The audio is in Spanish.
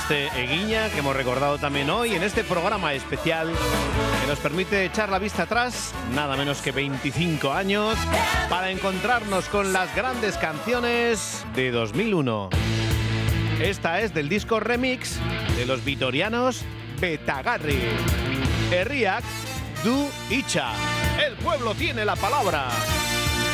este Eguiña que hemos recordado también hoy en este programa especial que nos permite echar la vista atrás, nada menos que 25 años, para encontrarnos con las grandes canciones de 2001. Esta es del disco remix de los vitorianos Betagarri. Herriak du Itxa. El pueblo tiene la palabra.